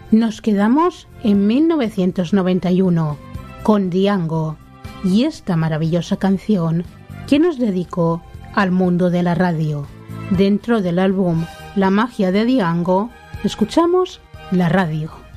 Nos quedamos en 1991 con Diango y esta maravillosa canción que nos dedicó al mundo de la radio. Dentro del álbum La magia de Diango, escuchamos la radio.